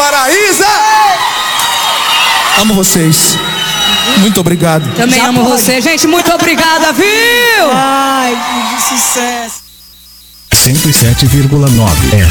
Maraísa! Amo vocês. Muito obrigado. Também Já amo pode. você, gente. Muito obrigada, viu? Ai, que sucesso. 107,9